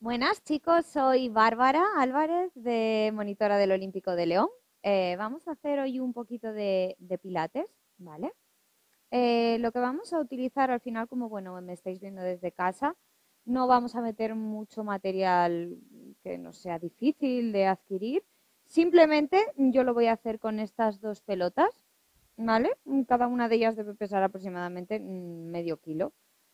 Buenas chicos, soy Bárbara Álvarez de Monitora del Olímpico de León. Vamos a hacer hoy un poquito de pilates, ¿vale? Lo que vamos a utilizar al final, como bueno, me estáis viendo desde casa, no vamos a meter mucho material que no sea difícil de adquirir. Simplemente yo lo voy a hacer con estas dos pelotas, ¿vale? Cada una de ellas debe pesar aproximadamente medio kilo.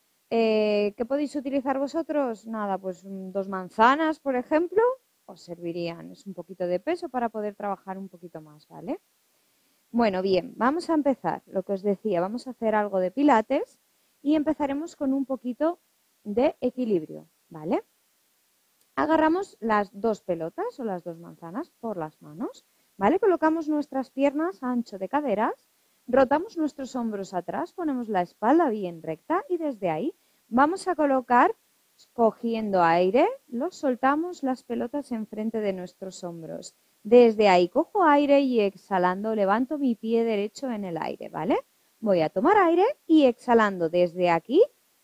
¿Qué podéis utilizar vosotros? Nada, pues dos manzanas, por ejemplo, os servirían. Es un poquito de peso para poder trabajar un poquito más, ¿vale? Bueno, bien, vamos a empezar. Lo que os decía, vamos a hacer algo de pilates y empezaremos con un poquito de equilibrio, ¿vale? Agarramos las dos pelotas o las dos manzanas por las manos, ¿vale? Colocamos nuestras piernas a ancho de caderas, rotamos nuestros hombros atrás, ponemos la espalda bien recta y desde ahí vamos a colocar, cogiendo aire, los soltamos las pelotas enfrente de nuestros hombros. Desde ahí cojo aire y exhalando levanto mi pie derecho en el aire, ¿vale? Voy a tomar aire y exhalando desde aquí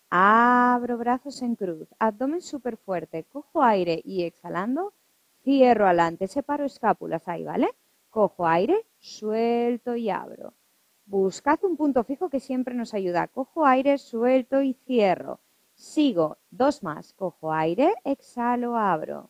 abro brazos en cruz, abdomen súper fuerte, cojo aire y exhalando, cierro adelante, separo escápulas ahí, ¿vale? Cojo aire, suelto y abro. Buscad un punto fijo que siempre nos ayuda. Cojo aire, suelto y cierro. Sigo, dos más. Cojo aire, exhalo, abro.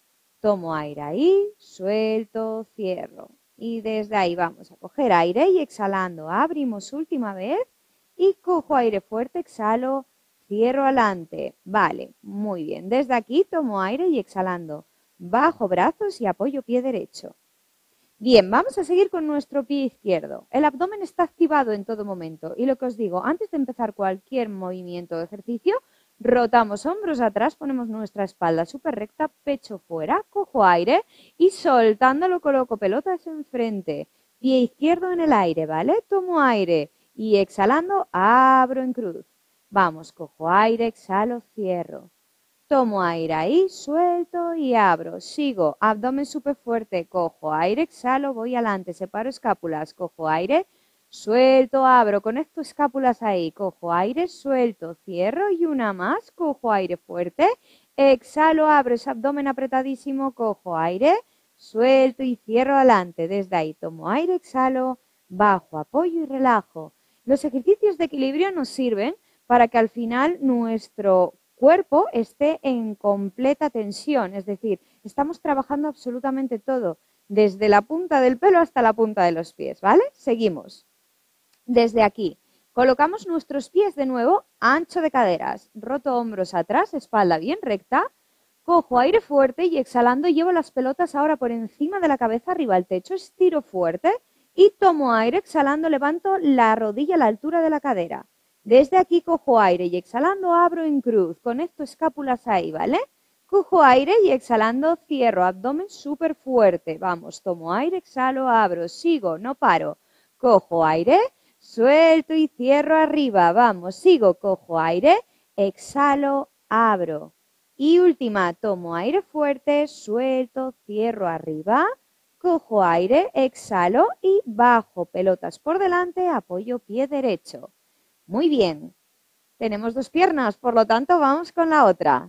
Tomo aire ahí, suelto, cierro. Y desde ahí vamos a coger aire y exhalando. Abrimos última vez y cojo aire fuerte, exhalo, cierro adelante. Vale, muy bien. Desde aquí tomo aire y exhalando. Bajo brazos y apoyo pie derecho. Bien, vamos a seguir con nuestro pie izquierdo. El abdomen está activado en todo momento y lo que os digo, antes de empezar cualquier movimiento o ejercicio, rotamos hombros atrás, ponemos nuestra espalda súper recta, pecho fuera, cojo aire y soltándolo coloco pelotas enfrente. Pie izquierdo en el aire, ¿vale? Tomo aire y exhalando abro en cruz. Vamos, cojo aire, exhalo, cierro. Tomo aire ahí, suelto y abro. Sigo, abdomen súper fuerte, cojo aire, exhalo, voy adelante, separo escápulas, cojo aire, suelto, abro, conecto escápulas ahí, cojo aire, suelto, cierro y una más, cojo aire fuerte, exhalo, abro ese abdomen apretadísimo, cojo aire, suelto y cierro adelante. Desde ahí tomo aire, exhalo, bajo, apoyo y relajo. Los ejercicios de equilibrio nos sirven para que al final nuestro cuerpo esté en completa tensión, es decir, estamos trabajando absolutamente todo, desde la punta del pelo hasta la punta de los pies, ¿vale? Seguimos. Desde aquí, colocamos nuestros pies de nuevo a ancho de caderas, roto hombros atrás, espalda bien recta, cojo aire fuerte y exhalando llevo las pelotas ahora por encima de la cabeza arriba al techo, estiro fuerte y tomo aire, exhalando levanto la rodilla a la altura de la cadera. Desde aquí cojo aire y exhalando abro en cruz, conecto escápulas ahí, ¿vale? Cojo aire y exhalando cierro, abdomen súper fuerte. Vamos, tomo aire, exhalo, abro, sigo, no paro. Cojo aire, suelto y cierro arriba. Vamos, sigo, cojo aire, exhalo, abro. Y última, tomo aire fuerte, suelto, cierro arriba. Cojo aire, exhalo y bajo, pelotas por delante, apoyo pie derecho. Muy bien, tenemos dos piernas, por lo tanto vamos con la otra.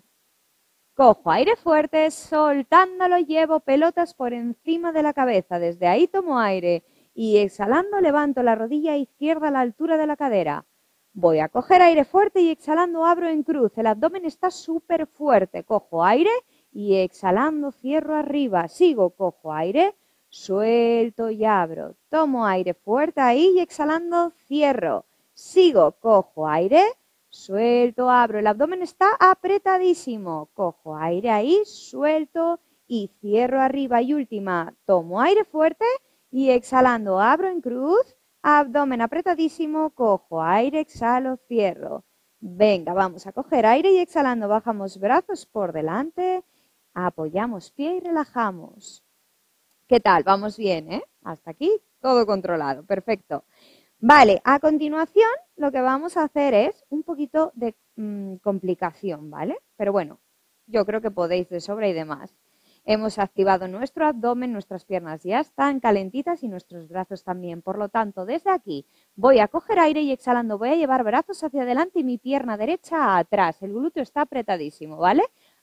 Cojo aire fuerte, soltándolo llevo pelotas por encima de la cabeza. Desde ahí tomo aire y exhalando levanto la rodilla izquierda a la altura de la cadera. Voy a coger aire fuerte y exhalando abro en cruz. El abdomen está súper fuerte. Cojo aire y exhalando cierro arriba. Sigo, cojo aire, suelto y abro. Tomo aire fuerte ahí y exhalando cierro. Sigo, cojo aire, suelto, abro. El abdomen está apretadísimo. Cojo aire ahí, suelto y cierro arriba. Y última, tomo aire fuerte y exhalando abro en cruz. Abdomen apretadísimo, cojo aire, exhalo, cierro. Venga, vamos a coger aire y exhalando bajamos brazos por delante, apoyamos pie y relajamos. ¿Qué tal? Vamos bien, ¿eh? Hasta aquí todo controlado, perfecto. Vale, a continuación lo que vamos a hacer es un poquito de complicación, ¿vale? Pero bueno, yo creo que podéis de sobra y demás. Hemos activado nuestro abdomen, nuestras piernas ya están calentitas y nuestros brazos también. Por lo tanto, desde aquí voy a coger aire y exhalando voy a llevar brazos hacia adelante y mi pierna derecha atrás. El glúteo está apretadísimo, ¿vale?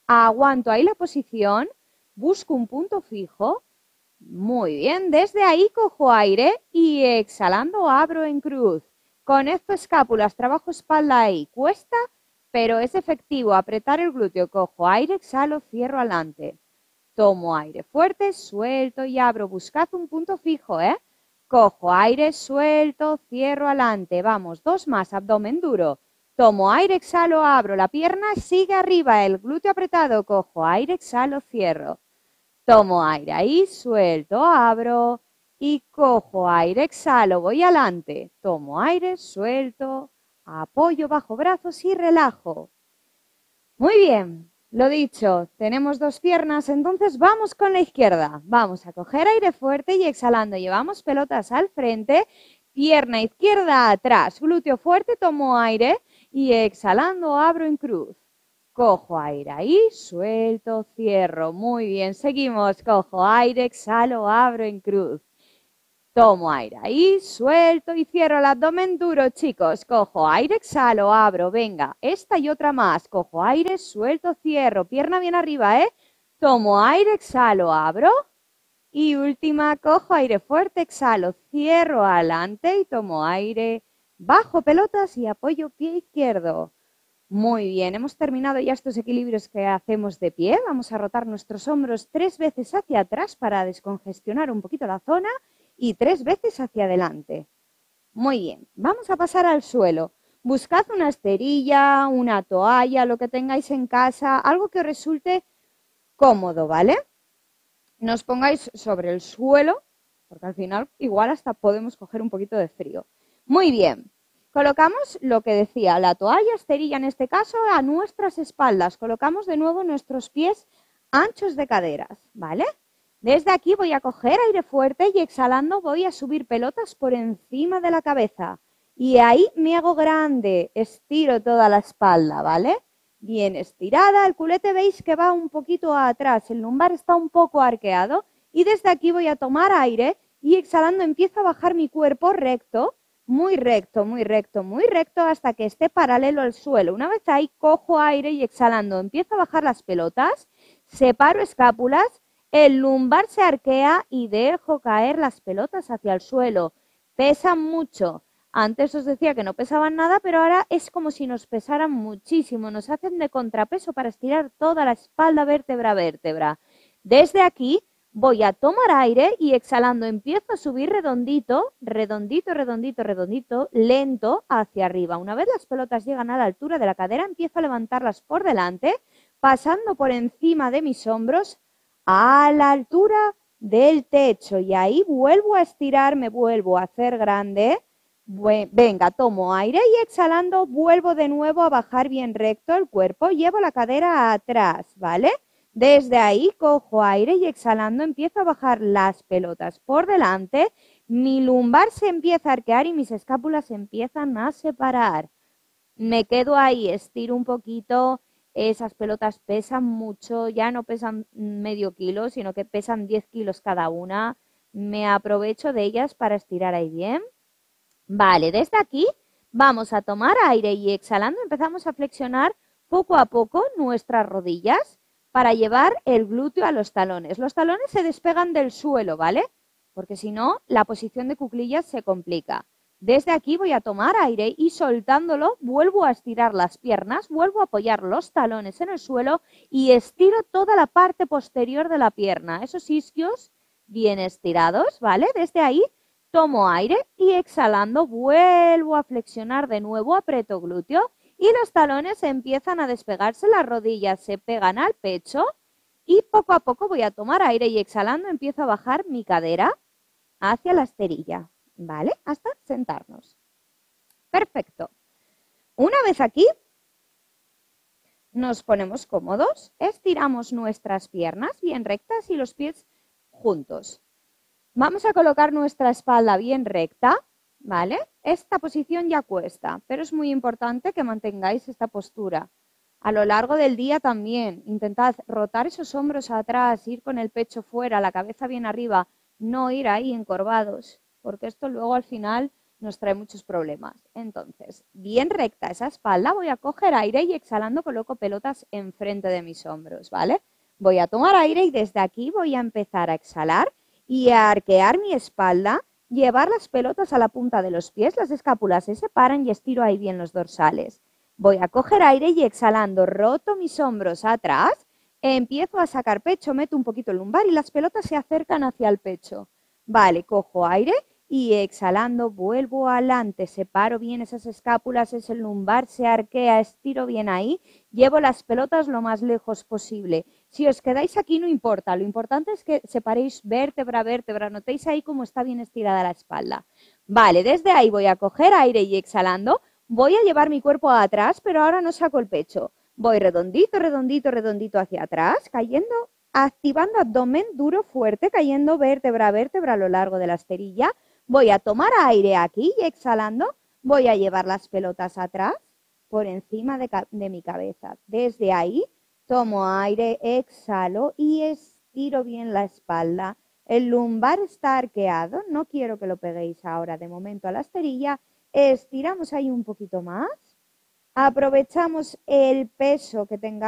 aguanto ahí la posición, busco un punto fijo. Muy bien, desde ahí cojo aire y exhalando abro en cruz. Conecto escápulas, trabajo espalda ahí. Cuesta, pero es efectivo. Apretar el glúteo, cojo aire, exhalo, cierro adelante. Tomo aire fuerte, suelto y abro. Buscad un punto fijo, ¿eh? Cojo aire, suelto, cierro adelante. Vamos, 2 más, abdomen duro. Tomo aire, exhalo, abro. La pierna sigue arriba, el glúteo apretado. Cojo aire, exhalo, cierro. Tomo aire ahí, suelto, abro y cojo aire, exhalo, voy adelante. Tomo aire, suelto, apoyo bajo brazos y relajo. Muy bien, lo dicho, tenemos 2 piernas, entonces vamos con la izquierda. Vamos a coger aire fuerte y exhalando, llevamos pelotas al frente, pierna izquierda atrás, glúteo fuerte, tomo aire y exhalando abro en cruz. Cojo aire ahí, suelto, cierro. Muy bien, seguimos. Cojo aire, exhalo, abro en cruz. Tomo aire ahí, suelto y cierro el abdomen duro, chicos. Cojo aire, exhalo, abro. Venga, esta y otra más. Cojo aire, suelto, cierro. Pierna bien arriba, ¿eh? Tomo aire, exhalo, abro. Y última, cojo aire fuerte, exhalo, cierro adelante y tomo aire. Bajo pelotas y apoyo pie izquierdo. Muy bien, hemos terminado ya estos equilibrios que hacemos de pie. Vamos a rotar nuestros hombros 3 veces hacia atrás para descongestionar un poquito la zona y 3 veces hacia adelante. Muy bien, vamos a pasar al suelo. Buscad una esterilla, una toalla, lo que tengáis en casa, algo que os resulte cómodo, ¿vale? No os pongáis sobre el suelo, porque al final igual hasta podemos coger un poquito de frío. Muy bien. Colocamos lo que decía, la toalla, esterilla en este caso, a nuestras espaldas. Colocamos de nuevo nuestros pies anchos de caderas, ¿vale? Desde aquí voy a coger aire fuerte y exhalando voy a subir pelotas por encima de la cabeza. Y ahí me hago grande, estiro toda la espalda, ¿vale? Bien estirada, el culete veis que va un poquito atrás, el lumbar está un poco arqueado. Y desde aquí voy a tomar aire y exhalando empiezo a bajar mi cuerpo recto. Muy recto, muy recto, muy recto hasta que esté paralelo al suelo. Una vez ahí, cojo aire y exhalando empiezo a bajar las pelotas, separo escápulas, el lumbar se arquea y dejo caer las pelotas hacia el suelo. Pesan mucho. Antes os decía que no pesaban nada, pero ahora es como si nos pesaran muchísimo. Nos hacen de contrapeso para estirar toda la espalda vértebra a vértebra. Desde aquí voy a tomar aire y exhalando empiezo a subir redondito, redondito, redondito, redondito, lento hacia arriba. Una vez las pelotas llegan a la altura de la cadera, empiezo a levantarlas por delante, pasando por encima de mis hombros a la altura del techo. Y ahí vuelvo a estirar, me vuelvo a hacer grande. Venga, tomo aire y exhalando vuelvo de nuevo a bajar bien recto el cuerpo. Llevo la cadera atrás, ¿vale? Desde ahí cojo aire y exhalando empiezo a bajar las pelotas por delante, mi lumbar se empieza a arquear y mis escápulas se empiezan a separar. Me quedo ahí, estiro un poquito, esas pelotas pesan mucho, ya no pesan medio kilo, sino que pesan 10 kilos cada una. Me aprovecho de ellas para estirar ahí bien. Vale, desde aquí vamos a tomar aire y exhalando empezamos a flexionar poco a poco nuestras rodillas para llevar el glúteo a los talones. Los talones se despegan del suelo, ¿vale? Porque si no, la posición de cuclillas se complica. Desde aquí voy a tomar aire y soltándolo vuelvo a estirar las piernas, vuelvo a apoyar los talones en el suelo y estiro toda la parte posterior de la pierna. Esos isquios bien estirados, ¿vale? Desde ahí tomo aire y exhalando vuelvo a flexionar de nuevo, aprieto glúteo. Y los talones empiezan a despegarse, las rodillas se pegan al pecho y poco a poco voy a tomar aire y exhalando empiezo a bajar mi cadera hacia la esterilla, ¿vale? Hasta sentarnos. Perfecto. Una vez aquí, nos ponemos cómodos, estiramos nuestras piernas bien rectas y los pies juntos. Vamos a colocar nuestra espalda bien recta, ¿vale? Esta posición ya cuesta, pero es muy importante que mantengáis esta postura. A lo largo del día también, intentad rotar esos hombros atrás, ir con el pecho fuera, la cabeza bien arriba, no ir ahí encorvados, porque esto luego al final nos trae muchos problemas. Entonces, bien recta esa espalda, voy a coger aire y exhalando coloco pelotas enfrente de mis hombros, ¿vale? Voy a tomar aire y desde aquí voy a empezar a exhalar y a arquear mi espalda, llevar las pelotas a la punta de los pies, las escápulas se separan y estiro ahí bien los dorsales. Voy a coger aire y exhalando roto mis hombros atrás, empiezo a sacar pecho, meto un poquito el lumbar y las pelotas se acercan hacia el pecho. Vale, cojo aire y exhalando vuelvo adelante, separo bien esas escápulas, ese lumbar se arquea, estiro bien ahí, llevo las pelotas lo más lejos posible. Si os quedáis aquí no importa, lo importante es que separéis vértebra a vértebra, notéis ahí cómo está bien estirada la espalda. Vale, desde ahí voy a coger aire y exhalando, voy a llevar mi cuerpo atrás, pero ahora no saco el pecho. Voy redondito, redondito, redondito hacia atrás, cayendo, activando abdomen duro, fuerte, cayendo vértebra a vértebra a lo largo de la esterilla. Voy a tomar aire aquí y exhalando, voy a llevar las pelotas atrás, por encima de mi cabeza. Desde ahí, tomo aire, exhalo y estiro bien la espalda. El lumbar está arqueado, no quiero que lo peguéis ahora de momento a la esterilla. Estiramos ahí un poquito más. Aprovechamos el peso que tengamos